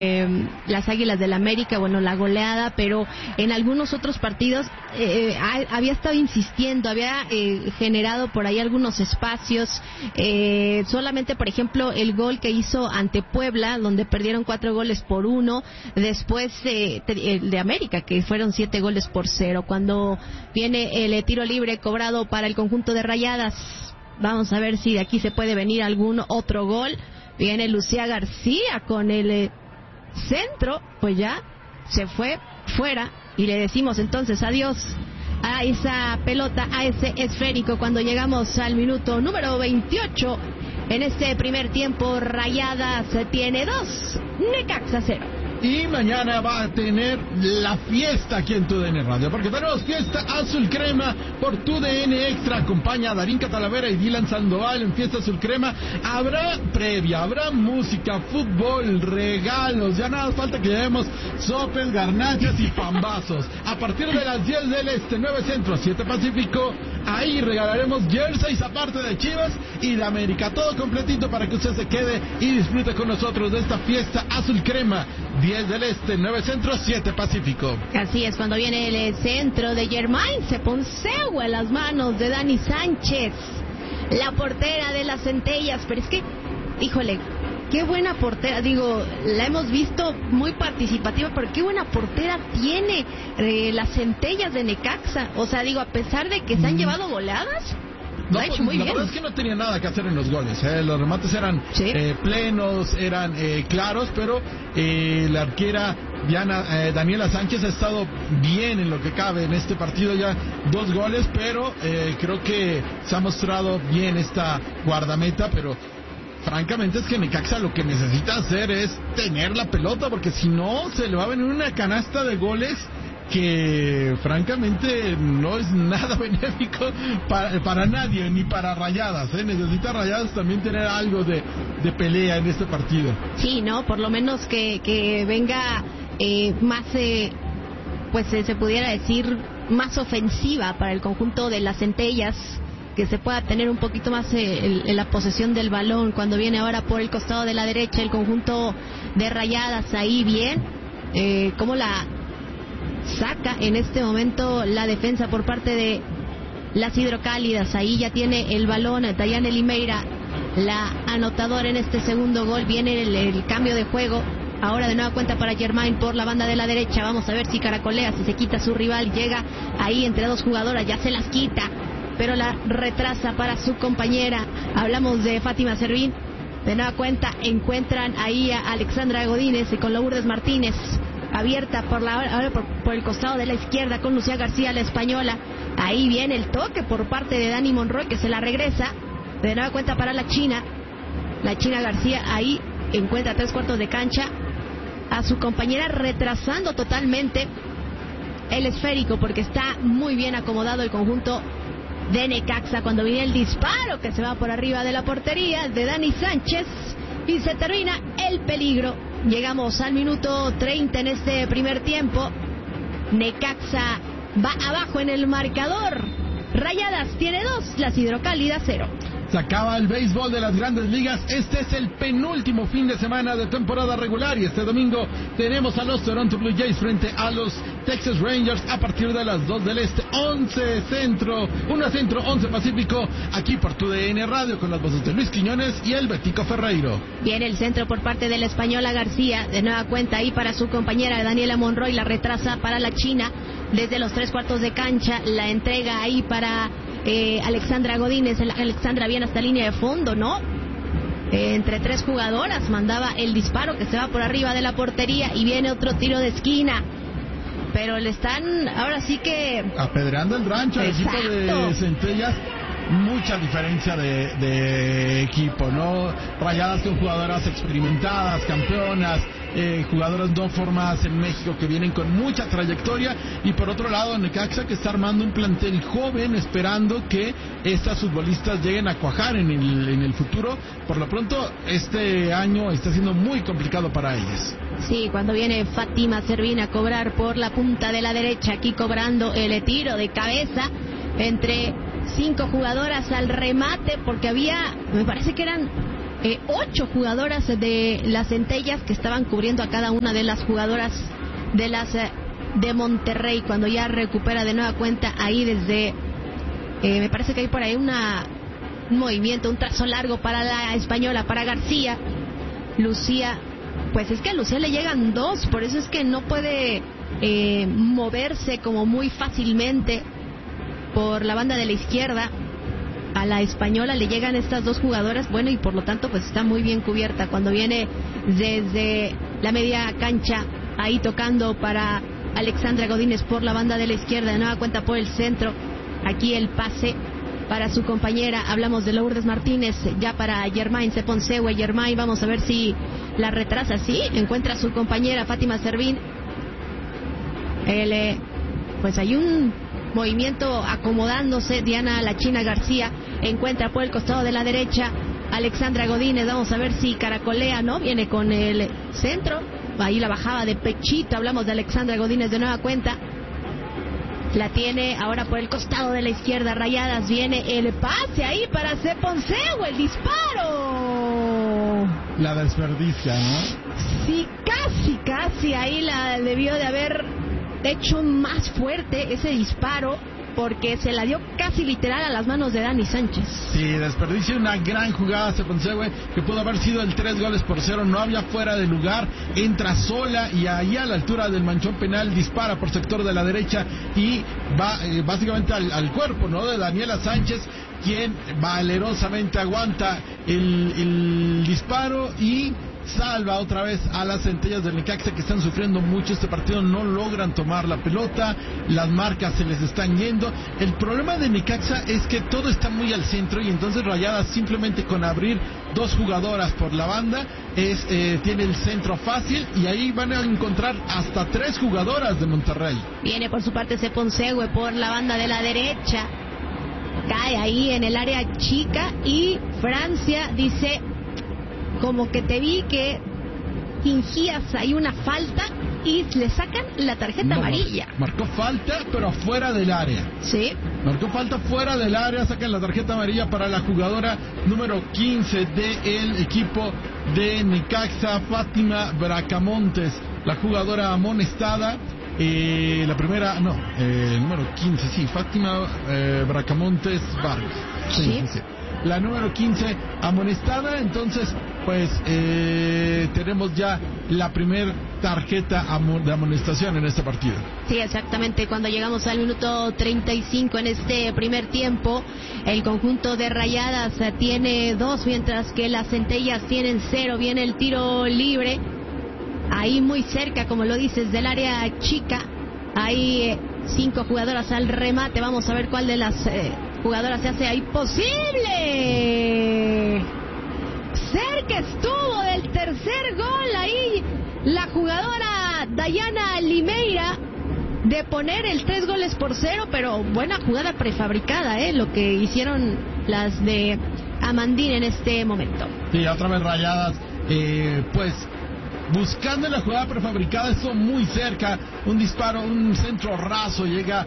las Águilas del América, bueno, la goleada, pero en algunos otros partidos había estado insistiendo, había generado por ahí algunos espacios, solamente por ejemplo el gol que hizo ante Puebla, donde perdieron 4-1, después el de América, que fueron 7-0, cuando viene el tiro libre cobrado para el conjunto de Rayadas. Vamos a ver si de aquí se puede venir algún otro gol. Viene Lucía García con el centro, pues ya se fue fuera y le decimos entonces adiós a esa pelota, a ese esférico, cuando llegamos al minuto número 28 en este primer tiempo. Rayadas tiene 2, Necaxa 0. Y mañana va a tener la fiesta aquí en TUDN Radio, porque tenemos fiesta azul crema por TUDN Extra. Acompaña a Darín Catalavera y Dylan Sandoval en fiesta azul crema. Habrá previa, habrá música, fútbol, regalos. Ya nada falta que llevemos sopes, garnachas y pambazos. A partir de las 10 del Este, 9 Centro, 7 Pacífico, ahí regalaremos jerseys aparte de Chivas y de América. Todo completito para que usted se quede y disfrute con nosotros de esta fiesta azul crema. 10 del Este, 9 Centro, 7 Pacífico. Así es, cuando viene el centro de Germain Seponsegua en las manos de Dani Sánchez, la portera de las Centellas. Pero es que, híjole, qué buena portera, digo, la hemos visto muy participativa, pero qué buena portera tiene las Centellas de Necaxa. O sea, digo, a pesar de que se han llevado goleadas, no, ha hecho muy la bien. verdad es que no tenía nada que hacer en los goles, los remates eran plenos, eran claros, pero la arquera Daniela Sánchez ha estado bien en lo que cabe en este partido, ya 2 goles, pero creo que se ha mostrado bien esta guardameta, pero francamente es que Necaxa lo que necesita hacer es tener la pelota, porque si no se le va a venir una canasta de goles que francamente no es nada benéfico para nadie, ni para Rayadas, necesita Rayadas también tener algo de pelea en este partido. Sí, no, por lo menos que venga más, pues se pudiera decir, más ofensiva para el conjunto de las Centellas, que se pueda tener un poquito más la posesión del balón. Cuando viene ahora por el costado de la derecha el conjunto de Rayadas, ahí bien, como la saca en este momento la defensa por parte de las Hidrocálidas. Ahí ya tiene el balón Dayane Limeira, la anotadora en este segundo gol. Viene el cambio de juego ahora de nueva cuenta para Germain por la banda de la derecha. Vamos a ver si caracolea, si se quita a su rival. Llega ahí entre 2 jugadoras, ya se las quita, pero la retrasa para su compañera. Hablamos de Fátima Servín. De nueva cuenta encuentran ahí a Alexandra Godínez y con Lourdes Martínez abierta por el costado de la izquierda con Lucía García, la española. Ahí viene el toque por parte de Dani Monroy, que se la regresa. De nueva cuenta para la China García. Ahí encuentra 3/4 de cancha a su compañera, retrasando totalmente el esférico, porque está muy bien acomodado el conjunto de Necaxa. Cuando viene el disparo que se va por arriba de la portería de Dani Sánchez y se termina el peligro. Llegamos al minuto 30 en este primer tiempo. Necaxa va abajo en el marcador. Rayadas tiene 2, las Hidrocálidas 0. Se acaba el béisbol de las Grandes Ligas. Este es el penúltimo fin de semana de temporada regular y este domingo tenemos a los Toronto Blue Jays frente a los Texas Rangers a partir de las 2 del Este, 11 Centro, 1 Centro, 11 Pacífico, aquí por TUDN Radio con las voces de Luis Quiñones y el Betico Ferreiro. Viene el centro por parte de la española García, de nueva cuenta ahí para su compañera Daniela Monroy, la retrasa para la China desde los 3/4 de cancha, la entrega ahí para Alexandra Godínez. Alexandra viene hasta línea de fondo, ¿no? Entre 3 jugadoras mandaba el disparo que se va por arriba de la portería y viene otro tiro de esquina, pero le están ahora sí que apedreando el rancho al equipo de Centellas. Mucha diferencia de equipo, ¿no? Rayadas con jugadoras experimentadas, campeonas, jugadoras no formadas en México que vienen con mucha trayectoria, y por otro lado Necaxa, que está armando un plantel joven esperando que estas futbolistas lleguen a cuajar en el futuro. Por lo pronto este año está siendo muy complicado para ellas. Sí, cuando viene Fátima Servín a cobrar por la punta de la derecha, aquí cobrando el tiro de cabeza entre 5 jugadoras al remate, porque había, me parece que eran 8 jugadoras de las Centellas que estaban cubriendo a cada una de las jugadoras de las de Monterrey, cuando ya recupera de nueva cuenta ahí desde me parece que hay por ahí un movimiento, un trazo largo para la española, para García. Lucía, pues es que a Lucía le llegan 2, por eso es que no puede moverse como muy fácilmente por la banda de la izquierda. A la española le llegan estas 2 jugadoras, bueno, y por lo tanto pues está muy bien cubierta cuando viene desde la media cancha, ahí tocando para Alexandra Godínez por la banda de la izquierda, de nueva cuenta por el centro. Aquí el pase para su compañera, hablamos de Lourdes Martínez, ya para Germain Seponsehue. Germain, vamos a ver si la retrasa, sí, encuentra a su compañera Fátima Servín. Pues hay un movimiento acomodándose. Diana La China García encuentra por el costado de la derecha Alexandra Godínez, vamos a ver si caracolea, ¿no? Viene con el centro, ahí la bajaba de pechito, hablamos de Alexandra Godínez de nueva cuenta. La tiene ahora por el costado de la izquierda, Rayadas, viene el pase ahí para Seponsehue, el disparo. La desperdicia, ¿no? Sí, casi ahí la debió de haber hecho más fuerte ese disparo, porque se la dio casi literal a las manos de Dani Sánchez. Sí, desperdicia una gran jugada Seponsehue, que pudo haber sido el 3-0, no había fuera de lugar, entra sola y ahí a la altura del manchón penal dispara por sector de la derecha y va básicamente al cuerpo, ¿no?, de Daniela Sánchez, quien valerosamente aguanta el disparo y salva otra vez a las Centellas del Necaxa, que están sufriendo mucho este partido, no logran tomar la pelota, las marcas se les están yendo. El problema de Necaxa es que todo está muy al centro y entonces Rayadas simplemente con abrir 2 jugadoras por la banda tiene el centro fácil y ahí van a encontrar hasta 3 jugadoras de Monterrey. Viene por su parte Seponsehue por la banda de la derecha, cae ahí en el área chica y Francia dice: como que te vi que fingías ahí una falta, y le sacan la tarjeta amarilla. Marcó falta, pero fuera del área. Sí. Marcó falta fuera del área, sacan la tarjeta amarilla para la jugadora número 15 del equipo de Necaxa, Fátima Bracamontes, la jugadora amonestada. La primera, número 15, sí, Fátima Bracamontes Vargas. Sí. La número 15 amonestada, entonces pues tenemos ya la primer tarjeta de amonestación en este partido. Sí, exactamente, cuando llegamos al minuto 35 en este primer tiempo, el conjunto de Rayadas tiene 2, mientras que las Centellas tienen 0, viene el tiro libre, ahí muy cerca, como lo dices, del área chica, hay 5 jugadoras al remate, vamos a ver cuál de las jugadoras se hace ahí posible. Cerca estuvo del tercer gol ahí la jugadora Dayana Limeira de poner el 3-0, pero buena jugada prefabricada, lo que hicieron las de Amandín en este momento. Sí, otra vez Rayadas, pues buscando la jugada prefabricada, estuvo muy cerca, un disparo, un centro raso, llega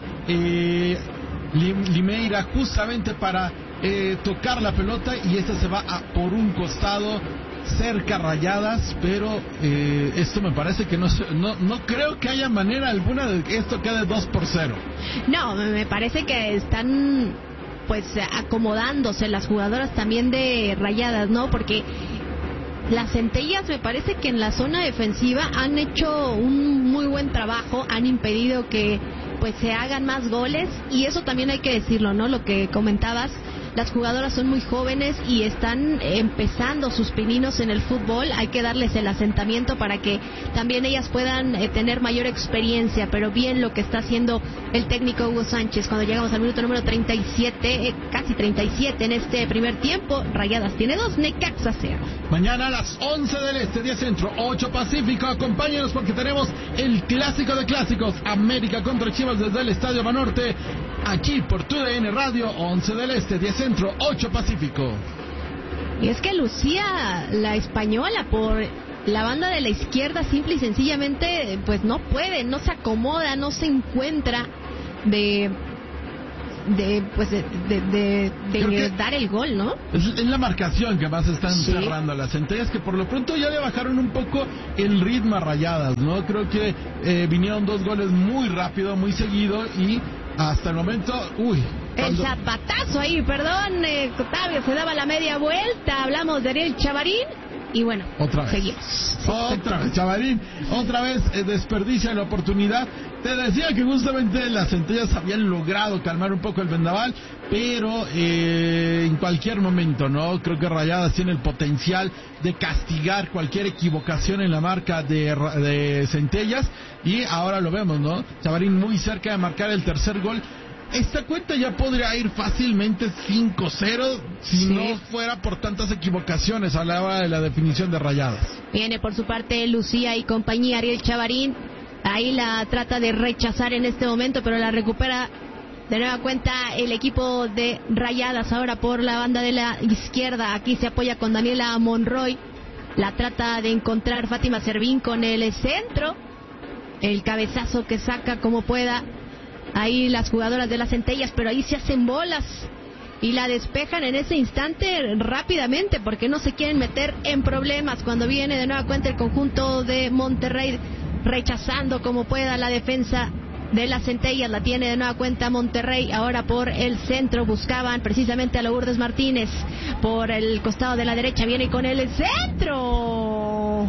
Limeira justamente para tocar la pelota y esta se va por un costado, cerca Rayadas, pero esto me parece que no creo que haya manera alguna de que esto quede 2-0. No, me parece que están pues acomodándose las jugadoras también de Rayadas, ¿no? Porque las Centellas me parece que en la zona defensiva han hecho un muy buen trabajo, han impedido que pues se hagan más goles, y eso también hay que decirlo, ¿no? Lo que comentabas, las jugadoras son muy jóvenes y están empezando sus pininos en el fútbol, hay que darles el asentamiento para que también ellas puedan tener mayor experiencia, pero bien lo que está haciendo el técnico Hugo Sánchez. Cuando llegamos al minuto número 37, casi 37 en este primer tiempo, Rayadas tiene 2, Necaxa 0. Mañana a las 11 del Este, 10 Centro, 8 Pacífico, acompáñenos porque tenemos el clásico de clásicos, América contra Chivas desde el Estadio Banorte, aquí por TUDN Radio, 11 del Este, 10 Centro, 8 Pacífico. Y es que Lucía, la española, por la banda de la izquierda, simple y sencillamente, pues no puede, no se acomoda, no se encuentra de dar el gol, ¿no? Es la marcación que más están cerrando las Centellas, que por lo pronto ya le bajaron un poco el ritmo a Rayadas, ¿no? Creo que vinieron 2 goles muy rápido, muy seguido, y hasta el momento, el zapatazo ahí, Octavio se daba la media vuelta, hablamos de Ariel Chavarín. Y bueno, seguimos. Otra vez, Chavarín, desperdicia la oportunidad. Te decía que justamente las Centellas habían logrado calmar un poco el vendaval, pero en cualquier momento, ¿no? Creo que Rayadas tiene el potencial de castigar cualquier equivocación en la marca de Centellas, y ahora lo vemos, ¿no? Chavarín muy cerca de marcar el tercer gol. Esta cuenta ya podría ir fácilmente 5-0 si no fuera por tantas equivocaciones a la hora de la definición de Rayadas. Viene por su parte Lucía y compañía, Ariel Chavarín. Ahí la trata de rechazar en este momento, pero la recupera de nueva cuenta el equipo de Rayadas. Ahora por la banda de la izquierda. Aquí se apoya con Daniela Monroy. La trata de encontrar Fátima Servín con el centro. El cabezazo que saca como pueda ahí las jugadoras de las Centellas, pero ahí se hacen bolas y la despejan en ese instante rápidamente, porque no se quieren meter en problemas. Cuando viene de nueva cuenta el conjunto de Monterrey, rechazando como pueda la defensa de las Centellas, la tiene de nueva cuenta Monterrey. Ahora por el centro buscaban precisamente a Lourdes Martínez por el costado de la derecha, viene con el centro,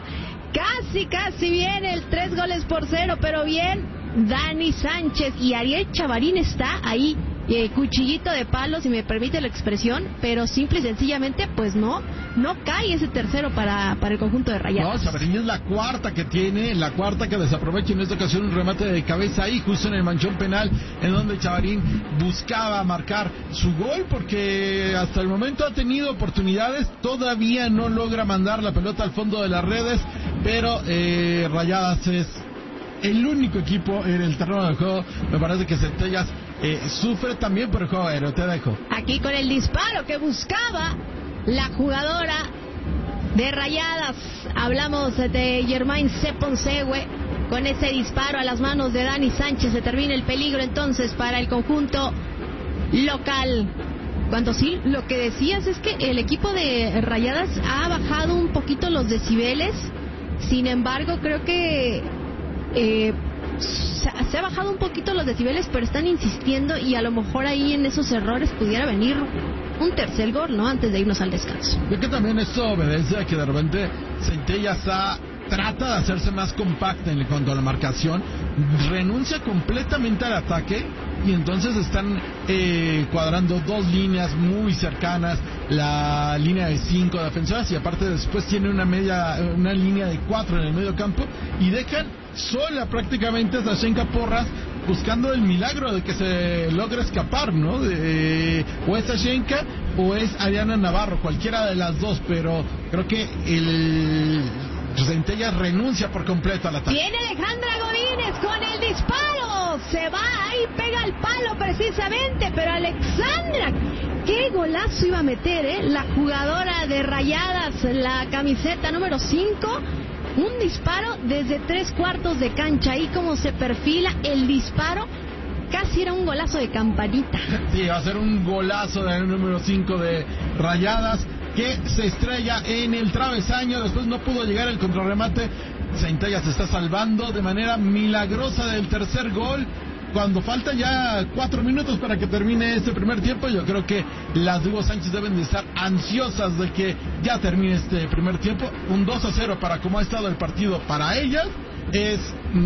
casi viene el 3-0, pero bien Dani Sánchez, y Ariel Chavarín está ahí, cuchillito de palo, si me permite la expresión, pero simple y sencillamente pues no cae ese tercero para el conjunto de Rayadas. No, Chavarín es la cuarta que desaprovecha en esta ocasión un remate de cabeza ahí, justo en el manchón penal, en donde Chavarín buscaba marcar su gol, porque hasta el momento ha tenido oportunidades, todavía no logra mandar la pelota al fondo de las redes, pero Rayadas es el único equipo en el terreno de juego. Me parece que Centellas sufre también por el juego aéreo. Te dejo. Aquí con el disparo que buscaba la jugadora de Rayadas. Hablamos de Germain Ceponsegüe. Con ese disparo a las manos de Dani Sánchez se termina el peligro entonces para el conjunto local. Cuando sí, lo que decías es que el equipo de Rayadas ha bajado un poquito los decibeles. Sin embargo, creo que se ha bajado un poquito los decibeles, pero están insistiendo, y a lo mejor ahí en esos errores pudiera venir un tercer gol, ¿no? Antes de irnos al descanso. Yo creo que también esto obedece a que de repente Centellas trata de hacerse más compacta en cuanto a la marcación, renuncia completamente al ataque, y entonces están cuadrando 2 líneas muy cercanas, la línea de 5 defensoras, y aparte después tiene una línea de 4 en el medio campo, y dejan sola prácticamente a Sashenka Porras, buscando el milagro de que se logre escapar, ¿no? O es Sashenka o es Ariana Navarro, cualquiera de las dos, pero creo que Centellas renuncia por completo al ataque. Viene Alejandra Godínez con el disparo, se va ahí, pega el palo precisamente, pero Alexandra, qué golazo iba a meter, la jugadora de Rayadas, la camiseta número 5. Un disparo desde 3/4 de cancha, ahí como se perfila el disparo, casi era un golazo de campanita. Sí, va a ser un golazo del número 5 de Rayadas, que se estrella en el travesaño, después no pudo llegar el contrarremate. Centellas se está salvando de manera milagrosa del tercer gol, cuando falta ya 4 minutos para que termine este primer tiempo. Yo creo que las Hugo Sánchez deben de estar ansiosas de que ya termine este primer tiempo. Un 2-0 para como ha estado el partido para ellas es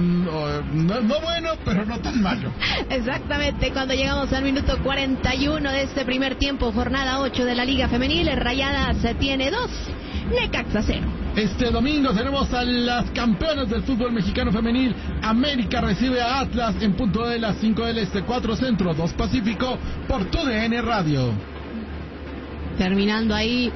no bueno, pero no tan malo. Exactamente, cuando llegamos al minuto 41 de este primer tiempo, jornada 8 de la Liga Femenil, Rayadas tiene 2, Necaxa 0. Este domingo tenemos a las campeonas del fútbol mexicano femenil. América recibe a Atlas en punto de las 5 del Este, 4 Centro, 2 Pacífico, por TUDN Radio. Terminando ahí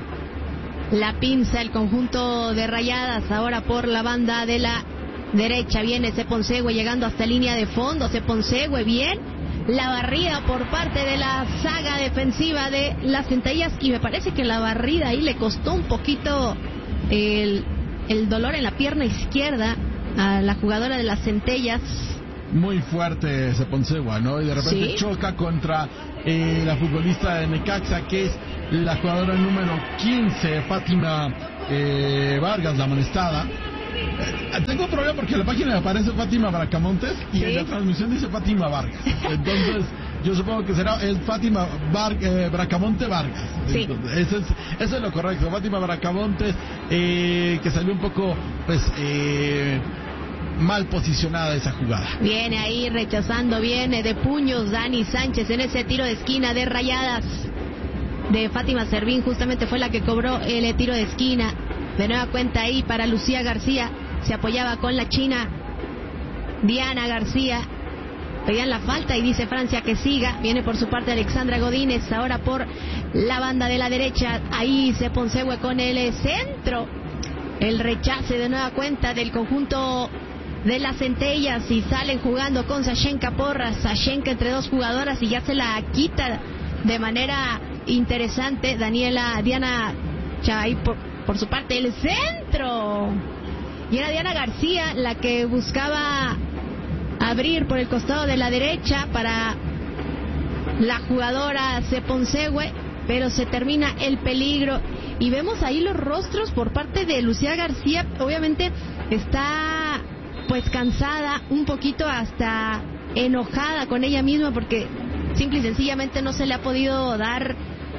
la pinza, el conjunto de Rayadas. Ahora por la banda de la derecha viene Ceponsegüe llegando hasta línea de fondo. Ceponsegüe, bien, la barrida por parte de la saga defensiva de las Centellas, y me parece que la barrida ahí le costó un poquito el dolor en la pierna izquierda a la jugadora de las Centellas. muy fuerte Seponsegua, ¿no? Y de repente choca contra la futbolista de Necaxa, que es la jugadora número 15, Fátima Vargas, la amonestada. Tengo un problema porque en la página me aparece Fátima Bracamontes y en la transmisión dice Fátima Vargas. Entonces, yo supongo que será el Fátima Bracamonte Vargas. Sí. Entonces, eso es lo correcto. Fátima Bracamontes, que salió un poco, pues, mal posicionada esa jugada. Viene ahí rechazando, viene de puños Dani Sánchez en ese tiro de esquina de Rayadas. De Fátima Servín, justamente fue la que cobró el tiro de esquina. De nueva cuenta ahí para Lucía García. Se apoyaba con la china Diana García. Pedían la falta y dice Francia que siga. Viene por su parte Alexandra Godínez. Ahora por la banda de la derecha. Ahí Seponsegua con el centro. El rechace de nueva cuenta del conjunto de las Centellas. Y salen jugando con Sashenka Porras. Sashenka entre dos jugadoras y ya se la quita de manera interesante Diana Chay por su parte el centro. Y era Diana García la que buscaba abrir por el costado de la derecha para la jugadora Seponsegua, pero se termina el peligro. Y vemos ahí los rostros por parte de Lucía García. Obviamente está pues cansada, un poquito hasta enojada con ella misma porque simple y sencillamente no se le ha podido dar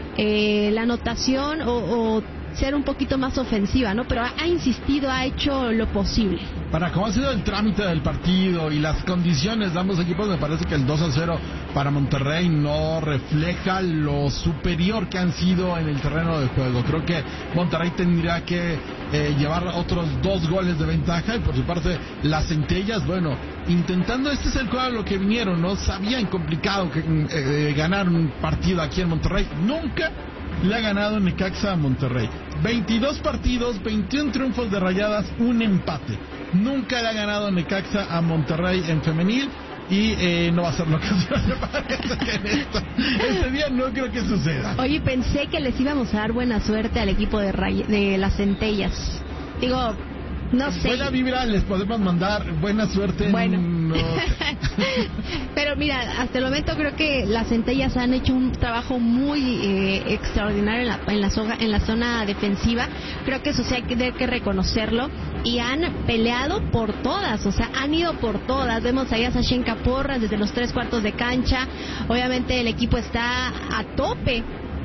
la anotación o ser un poquito más ofensiva, ¿no? Pero ha insistido, ha hecho lo posible. Para cómo ha sido el trámite del partido y las condiciones de ambos equipos, me parece que el 2-0 para Monterrey no refleja lo superior que han sido en el terreno de juego. Creo que Monterrey tendría que llevar otros 2 goles de ventaja, y por su parte las Centellas, bueno, intentando, este es el juego a lo que vinieron, ¿no? Sabían complicado que ganar un partido aquí en Monterrey. Nunca le ha ganado Necaxa a Monterrey. 22 partidos, 21 triunfos de Rayadas, un empate. Nunca le ha ganado Necaxa a Monterrey en femenil y no va a ser lo que me parece que en este día no creo que suceda. Oye, pensé que les íbamos a dar buena suerte al equipo de las Centellas. Digo, no sé. Buena vibra, les podemos mandar buena suerte. Bueno. No sé. Pero mira, hasta el momento creo que las Centellas han hecho un trabajo muy extraordinario en la zona defensiva. Creo que eso sí hay que reconocerlo. Y han peleado por todas, o sea, han ido por todas. Vemos ahí a Sashenka Porras desde los 3/4 de cancha. Obviamente el equipo está a tope.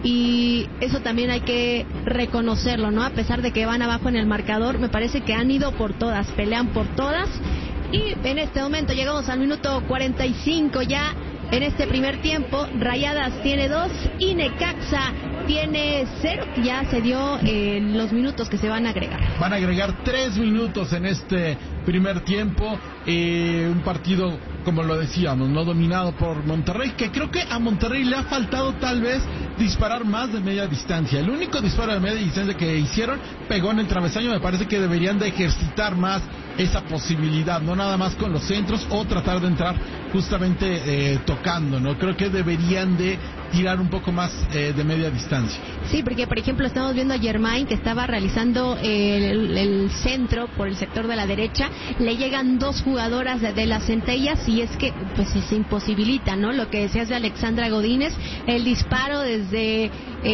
Y eso también hay que reconocerlo, ¿no? A pesar de que van abajo en el marcador, me parece que han ido por todas, pelean por todas. Y en este momento llegamos al minuto 45 ya en este primer tiempo. Rayadas tiene 2 y Necaxa tiene 0, que ya se dio los minutos que se van a agregar. Van a agregar 3 minutos en este primer tiempo. Un partido, como lo decíamos, no dominado por Monterrey, que creo que a Monterrey le ha faltado tal vez disparar más de media distancia. El único disparo de media distancia que hicieron pegó en el travesaño. Me parece que deberían de ejercitar más esa posibilidad, no nada más con los centros o tratar de entrar justamente tocando, ¿no? Creo que deberían de tirar un poco más de media distancia. Sí, porque por ejemplo estamos viendo a Germain que estaba realizando el centro por el sector de la derecha. Le llegan 2 jugadoras de las Centellas y es que pues se imposibilita, ¿no? Lo que decías de Alexandra Godínez, el disparo desde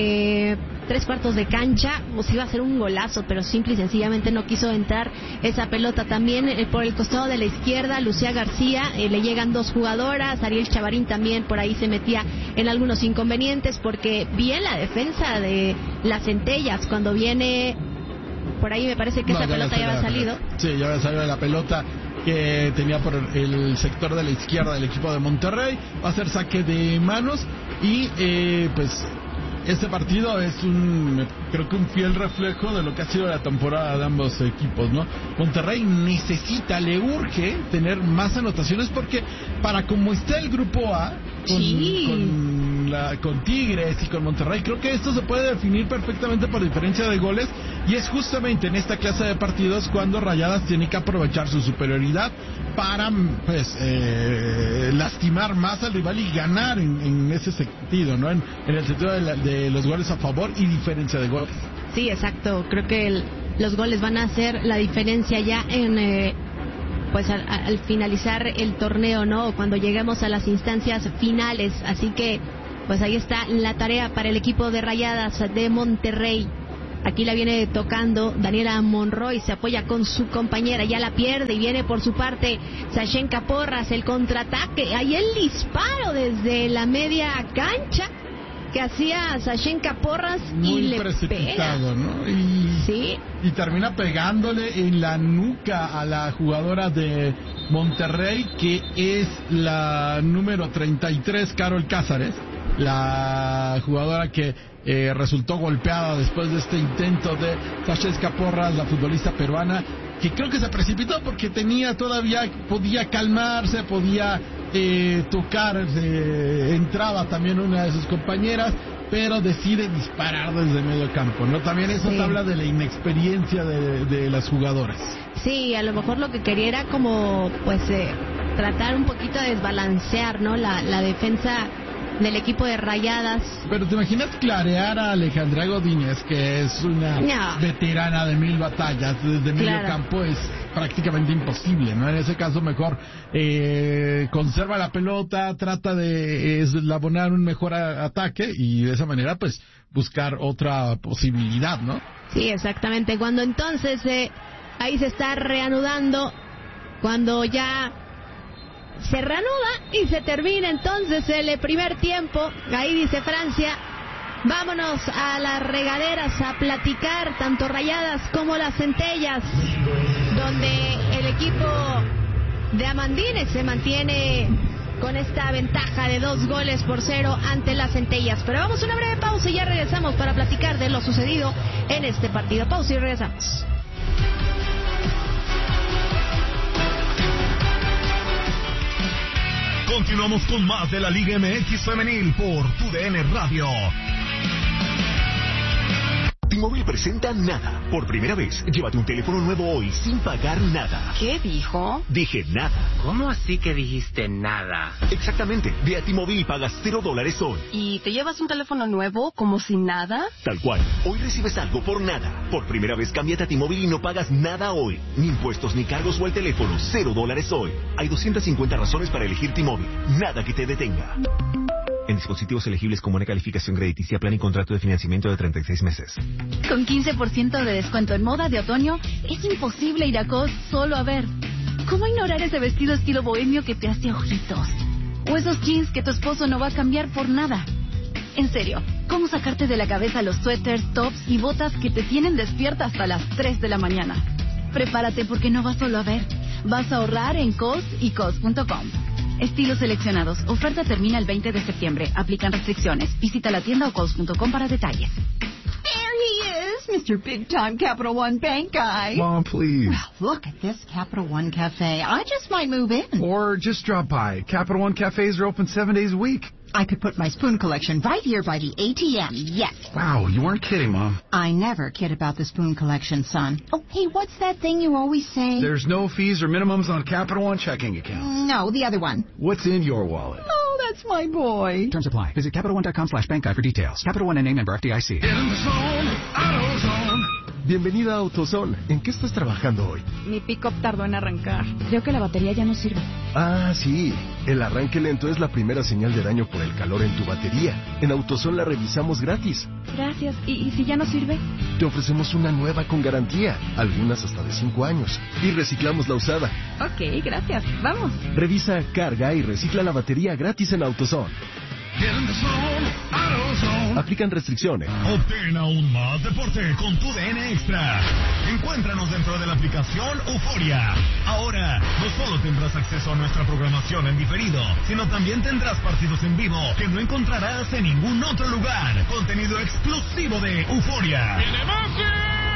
3/4 de cancha, pues iba a ser un golazo, pero simple y sencillamente no quiso entrar esa pelota. También por el costado de la izquierda, Lucía García, le llegan 2 jugadoras. Ariel Chavarín también por ahí se metía en algunos inconvenientes, porque bien la defensa de las Centellas cuando viene por ahí, me parece que esa pelota ya había salido. Sí, ya había salido la pelota que tenía por el sector de la izquierda del equipo de Monterrey. Va a ser saque de manos y pues este partido es creo que un fiel reflejo de lo que ha sido la temporada de ambos equipos, ¿no? Monterrey le urge tener más anotaciones, porque para como está el grupo A con Tigres y con Monterrey, creo que esto se puede definir perfectamente por diferencia de goles, y es justamente en esta clase de partidos cuando Rayadas tiene que aprovechar su superioridad para pues lastimar más al rival y ganar en ese sentido, ¿no? En el sentido de los goles a favor y diferencia de goles. Sí, exacto. Creo que los goles van a hacer la diferencia ya en pues al finalizar el torneo, ¿no? Cuando lleguemos a las instancias finales. Así que pues ahí está la tarea para el equipo de Rayadas de Monterrey. Aquí la viene tocando Daniela Monroy, se apoya con su compañera, ya la pierde y viene por su parte Sashenka Porras, el contraataque, ahí el disparo desde la media cancha que hacía Sashenka Porras muy y le precipitado, pega, ¿no? Sí. Y termina pegándole en la nuca a la jugadora de Monterrey, que es la número 33, Carol Cázares, la jugadora que resultó golpeada después de este intento de Sashenka Porras, la futbolista peruana, que creo que se precipitó porque podía calmarse, podía tocar, entraba también una de sus compañeras, pero decide disparar desde medio campo, ¿no? También eso te habla de la inexperiencia de las jugadoras. Sí, a lo mejor lo que quería era como, pues, tratar un poquito de desbalancear, ¿no? La defensa del equipo de Rayadas. Pero te imaginas clarear a Alejandra Godínez, que es una veterana de 1000 batallas, desde medio campo es prácticamente imposible, ¿no? En ese caso mejor conserva la pelota, trata de eslabonar un mejor ataque y de esa manera pues buscar otra posibilidad, ¿no? Sí, exactamente. Cuando entonces ahí se está reanudando, cuando ya se reanuda y se termina entonces el primer tiempo. Ahí dice Francia, vámonos a las regaderas a platicar, tanto Rayadas como las Centellas, donde el equipo de Amandines se mantiene con esta ventaja de 2-0 ante las Centellas. Pero vamos a una breve pausa y ya regresamos para platicar de lo sucedido en este partido. Pausa y regresamos. Continuamos con más de la Liga MX Femenil por TUDN Radio. T-Mobile presenta Nada. Por primera vez, llévate un teléfono nuevo hoy sin pagar nada. ¿Qué dijo? Dije nada. ¿Cómo así que dijiste nada? Exactamente. Ve a T-Mobile y pagas $0 hoy. ¿Y te llevas un teléfono nuevo como sin nada? Tal cual. Hoy recibes algo por nada. Por primera vez, cámbiate a T-Mobile y no pagas nada hoy. Ni impuestos, ni cargos o el teléfono. $0 hoy. Hay 250 razones para elegir T-Mobile. Nada que te detenga. En dispositivos elegibles con buena calificación crediticia, plan y contrato de financiamiento de 36 meses. Con 15% de descuento en moda de otoño, es imposible ir a COS solo a ver. ¿Cómo ignorar ese vestido estilo bohemio que te hace ojitos? O esos jeans que tu esposo no va a cambiar por nada. En serio, ¿cómo sacarte de la cabeza los suéteres, tops y botas que te tienen despierta hasta las 3 de la mañana? Prepárate porque no vas solo a ver. Vas a ahorrar en COS y COS.com. Estilos seleccionados. Oferta termina el 20 de septiembre. Aplican restricciones. Visita la tienda o COS.com para detalles. There he is, Mr. Big Time Capital One Bank guy. Mom, please. Well, look at this Capital One Cafe. I just might move in. Or just drop by. Capital One cafes are open 7 days a week. I could put my spoon collection right here by the ATM, yes. Wow, you weren't kidding, Mom. I never kid about the spoon collection, son. Oh, hey, what's that thing you always say? There's no fees or minimums on Capital One checking accounts. No, the other one. What's in your wallet? Oh, that's my boy. Terms apply. Visit CapitalOne.com/bank guide for details. Capital One N.A. member FDIC. Bienvenida a AutoZone. ¿En qué estás trabajando hoy? Mi pick-up tardó en arrancar. Creo que la batería ya no sirve. Ah, sí. El arranque lento es la primera señal de daño por el calor en tu batería. En AutoZone la revisamos gratis. Gracias. ¿Y si ya no sirve? Te ofrecemos una nueva con garantía, algunas hasta de 5 años. Y reciclamos la usada. Ok, gracias. Vamos. Revisa, carga y recicla la batería gratis en AutoZone. Aplican restricciones. Obtén aún más deporte con TUDN Extra. Encuéntranos dentro de la aplicación Euforia. Ahora, no solo tendrás acceso a nuestra programación en diferido, sino también tendrás partidos en vivo que no encontrarás en ningún otro lugar. Contenido exclusivo de Euforia. ¡Viene Messi!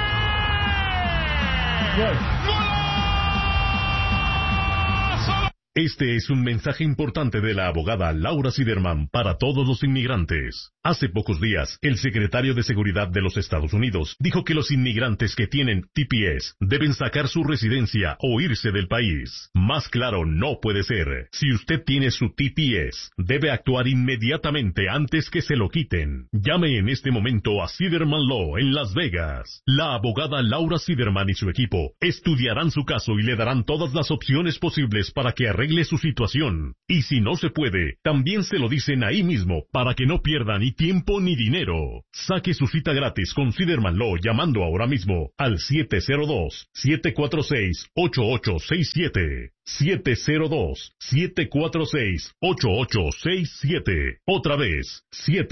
¡Gol! Este es un mensaje importante de la abogada Laura Siderman para todos los inmigrantes. Hace pocos días, el secretario de Seguridad de los Estados Unidos dijo que los inmigrantes que tienen TPS deben sacar su residencia o irse del país. Más claro no puede ser. Si usted tiene su TPS, debe actuar inmediatamente antes que se lo quiten. Llame en este momento a Siderman Law en Las Vegas. La abogada Laura Siderman y su equipo estudiarán su caso y le darán todas las opciones posibles para que arregle su situación. Y si no se puede, también se lo dicen ahí mismo para que no pierda ni tiempo ni dinero. Saque su cita gratis con Siderman Law llamando ahora mismo al 702-746-8867. 702-746-8867. Otra vez,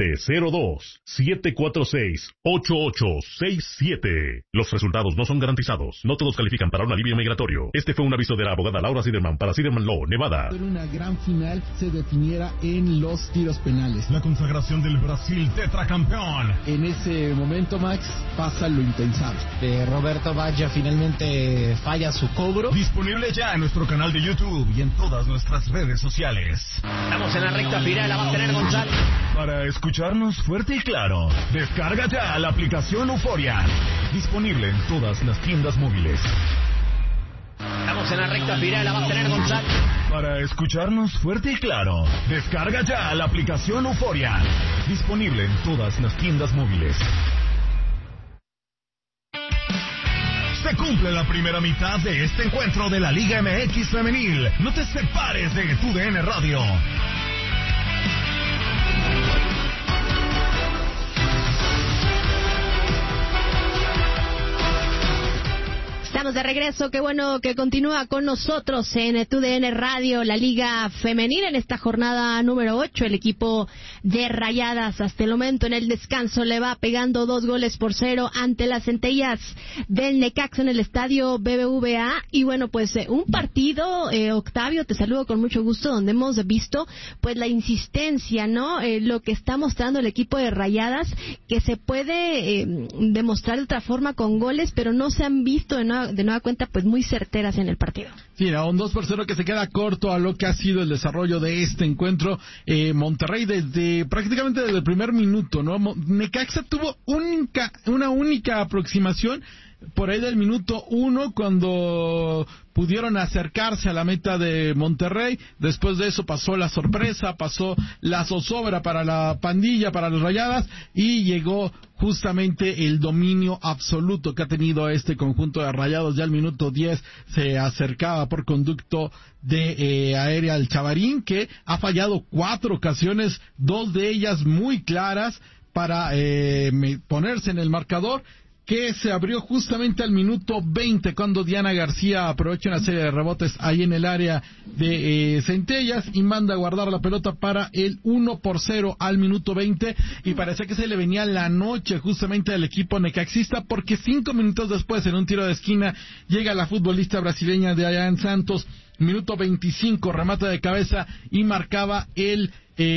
702-746-8867. Los resultados no son garantizados. No todos califican para un alivio migratorio. Este fue un aviso de la abogada Laura Siderman para Siderman Law, Nevada. Una gran final se definiera en los tiros penales. La consagración del Brasil tetracampeón. En ese momento, Max, pasa lo impensable. Roberto Baggio finalmente falla su cobro. Disponible ya en nuestro canal de YouTube y en todas nuestras redes sociales. Estamos en la recta final, la va a tener González. Para escucharnos fuerte y claro, descarga ya la aplicación Euforia. Disponible en todas las tiendas móviles. Estamos en la recta final, la va a tener González. Para escucharnos fuerte y claro, descarga ya la aplicación Euforia. Disponible en todas las tiendas móviles. Se cumple la primera mitad de este encuentro de la Liga MX Femenil. No te separes de tu DN Radio. Estamos de regreso, qué bueno que continúa con nosotros en TUDN Radio, la Liga Femenil, en esta jornada número 8. El equipo de Rayadas hasta el momento en el descanso le va pegando 2-0 ante las Centellas del Necaxa en el estadio BBVA. Y bueno, pues un partido, Octavio, te saludo con mucho gusto, donde hemos visto pues la insistencia, ¿no? Lo que está mostrando el equipo de Rayadas, que se puede demostrar de otra forma con goles, pero no se han visto de nueva cuenta pues muy certeras en el partido. Sí, a un 2-0 que se queda corto a lo que ha sido el desarrollo de este encuentro. Monterrey prácticamente desde el primer minuto, ¿no? Necaxa tuvo una única aproximación por ahí del minuto 1 cuando pudieron acercarse a la meta de Monterrey. Después de eso pasó la sorpresa, pasó la zozobra para la pandilla, para las Rayadas, y llegó justamente el dominio absoluto que ha tenido este conjunto de Rayados. Ya al minuto 10 se acercaba por conducto de aérea al Chavarín, que ha fallado 4 ocasiones, 2 de ellas muy claras para ponerse en el marcador, que se abrió justamente al minuto 20 cuando Diana García aprovecha una serie de rebotes ahí en el área de Centellas y manda a guardar la pelota para el 1-0 al minuto 20, y parecía que se le venía la noche justamente al equipo necaxista, porque 5 minutos después, en un tiro de esquina, llega la futbolista brasileña de Ayán Santos, minuto 25, remata de cabeza y marcaba el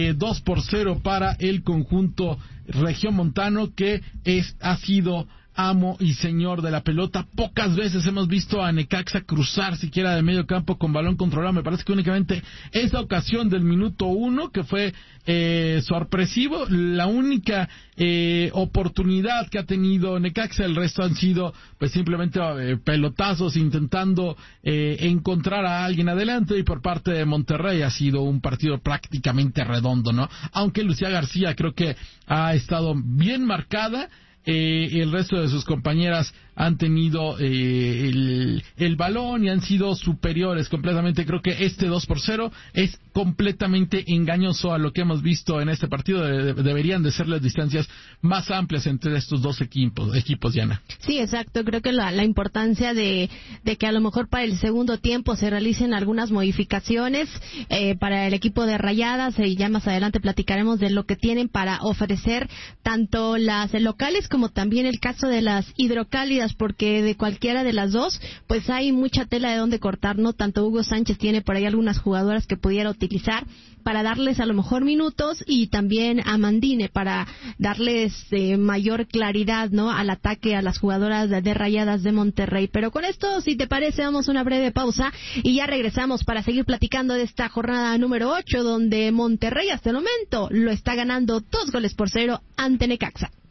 2-0 para el conjunto regiomontano, que ha sido amo y señor de la pelota. Pocas veces hemos visto a Necaxa cruzar siquiera de medio campo con balón controlado. Me parece que únicamente esa ocasión del minuto 1, que fue sorpresivo, la única oportunidad que ha tenido Necaxa. El resto han sido pues simplemente pelotazos intentando encontrar a alguien adelante, y por parte de Monterrey ha sido un partido prácticamente redondo, ¿no? Aunque Lucía García creo que ha estado bien marcada. El resto de sus compañeras han tenido el balón y han sido superiores completamente. Creo que este 2-0 es completamente engañoso a lo que hemos visto en este partido. Deberían de ser las distancias más amplias entre estos dos equipos, Diana. Sí, exacto. Creo que la importancia de que a lo mejor para el segundo tiempo se realicen algunas modificaciones para el equipo de Rayadas, y ya más adelante platicaremos de lo que tienen para ofrecer tanto las locales como también el caso de las hidrocálidas sólidas, porque de cualquiera de las dos, pues hay mucha tela de donde cortar, ¿no? Tanto Hugo Sánchez tiene por ahí algunas jugadoras que pudiera utilizar para darles a lo mejor minutos, y también a Mandine para darles mayor claridad, ¿no? Al ataque a las jugadoras de Rayadas de Monterrey. Pero con esto, si te parece, vamos a una breve pausa y ya regresamos para seguir platicando de esta jornada número 8, donde Monterrey hasta el momento lo está ganando 2-0 ante Necaxa.